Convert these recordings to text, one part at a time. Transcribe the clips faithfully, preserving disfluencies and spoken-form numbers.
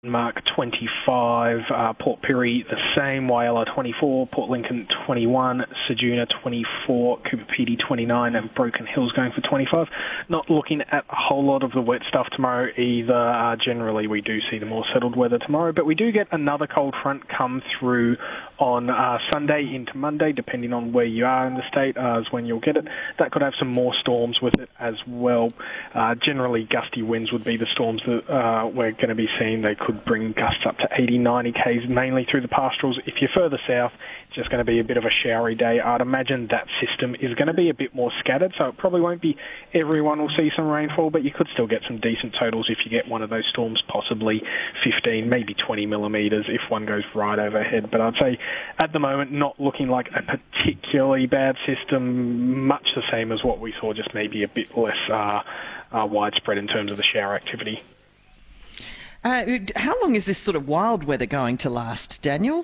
Mark twenty-five, uh, Port Pirie the same, Whyalla twenty-four, Port Lincoln twenty-one, Ceduna twenty-four, Coober Pedy twenty-nine, and Broken Hill's going for twenty-five. Not looking at a whole lot of the wet stuff tomorrow either. Uh, generally, we do see the more settled weather tomorrow, but we do get another cold front come through on uh, Sunday into Monday, depending on where you are in the state, uh, is when you'll get it. That could have some more storms with it as well. Uh, generally, gusty winds would be the storms that uh, we're going to be seeing. They could bring gusts up to eighty, ninety k's, mainly through the pastorals. If you're further south, it's just going to be a bit of a showery day. I'd imagine that system is going to be a bit more scattered, so it probably won't be everyone will see some rainfall, but you could still get some decent totals if you get one of those storms, possibly fifteen, maybe twenty millimetres if one goes right overhead. But I'd say at the moment, not looking like a particularly bad system, much the same as what we saw, just maybe a bit less uh, uh, widespread in terms of the shower activity. Uh, how long is this sort of wild weather going to last, Daniel?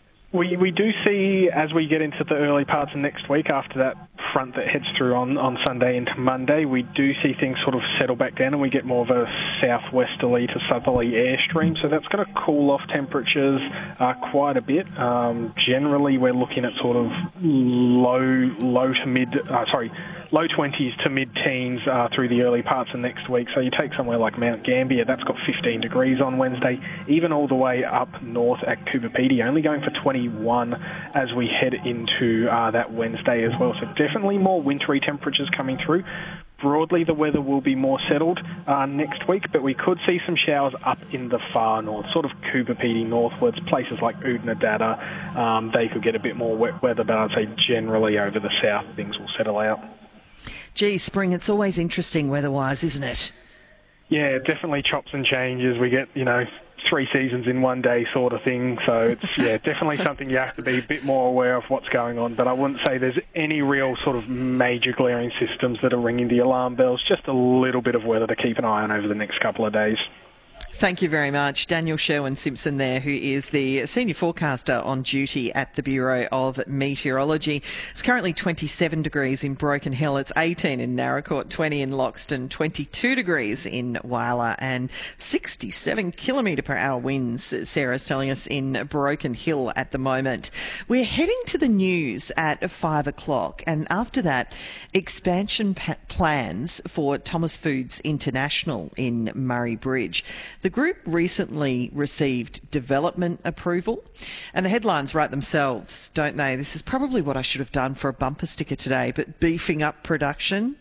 We we do see, as we get into the early parts of next week, after that front that heads through on, on Sunday into Monday, we do see things sort of settle back down and we get more of a southwesterly to southerly airstream. So that's going to cool off temperatures uh, quite a bit. Um, generally, we're looking at sort of low, low to mid, uh, sorry, low twenties to mid-teens uh, through the early parts of next week. So you take somewhere like Mount Gambier, that's got fifteen degrees on Wednesday, even all the way up north at Coober Pedy, only going for twenty-one as we head into uh, that Wednesday as well. So definitely more wintry temperatures coming through. Broadly, the weather will be more settled uh, next week, but we could see some showers up in the far north, sort of Coober Pedy northwards, places like Oodnadatta. Um, they could get a bit more wet weather, but I'd say generally over the south, things will settle out. Gee, spring, it's always interesting weather-wise, isn't it? Yeah, definitely chops and changes. We get, you know, three seasons in one day sort of thing. So it's, yeah, definitely something you have to be a bit more aware of what's going on. But I wouldn't say there's any real sort of major glaring systems that are ringing the alarm bells. Just a little bit of weather to keep an eye on over the next couple of days. Thank you very much. Daniel Sherwin-Simpson there, who is the senior forecaster on duty at the Bureau of Meteorology. It's currently twenty-seven degrees in Broken Hill. It's eighteen in Naracoorte, twenty in Loxton, twenty-two degrees in Whyalla, and sixty-seven kilometre per hour winds, Sarah's telling us, in Broken Hill at the moment. We're heading to the news at five o'clock, and after that, expansion pa- plans for Thomas Foods International in Murray Bridge. The group recently received development approval, and the headlines write themselves, don't they? This is probably what I should have done for a bumper sticker today, but beefing up production,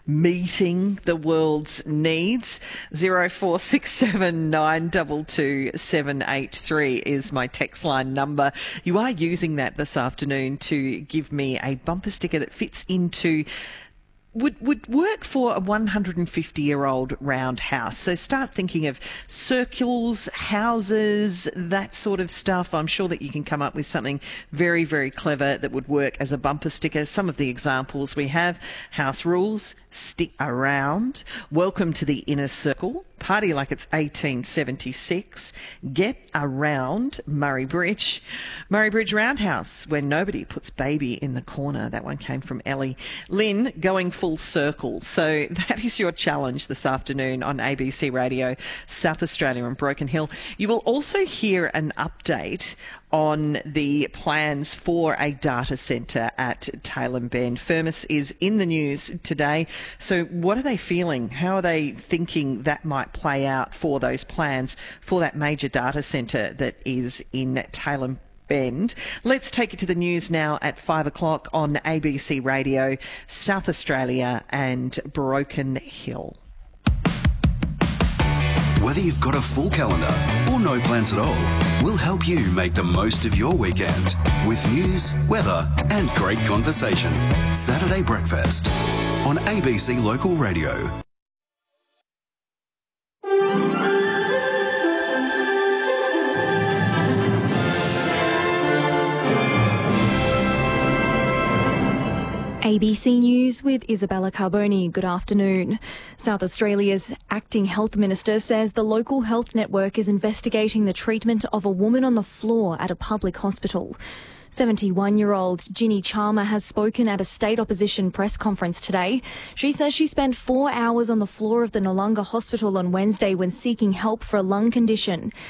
meeting the world's needs. zero four six seven nine two two seven eight three is my text line number. You are using that this afternoon to give me a bumper sticker that fits into Would would work for a one hundred fifty-year-old round house. So start thinking of circles, houses, that sort of stuff. I'm sure that you can come up with something very, very clever that would work as a bumper sticker. Some of the examples we have: house rules, stick around, welcome to the inner circle, party like it's eighteen seventy-six, get around Murray Bridge, Murray Bridge Roundhouse, where nobody puts baby in the corner. That one came from Ellie. Lynn, going full circle. So that is your challenge this afternoon on A B C Radio, South Australia and Broken Hill. You will also hear an update on the plans for a data centre at Tailem Bend. Firmus is in the news today. So what are they feeling? How are they thinking that might play out for those plans for that major data centre that is in Tailem Bend? Let's take it to the news now at five o'clock on A B C Radio, South Australia and Broken Hill. Whether you've got a full calendar or no plans at all, we'll help you make the most of your weekend with news, weather and great conversation. Saturday Breakfast on A B C Local Radio. A B C News with Isabella Carboni. Good afternoon. South Australia's acting health minister says the local health network is investigating the treatment of a woman on the floor at a public hospital. seventy-one-year-old Ginny Chalmer has spoken at a state opposition press conference today. She says she spent four hours on the floor of the Noarlunga Hospital on Wednesday when seeking help for a lung condition.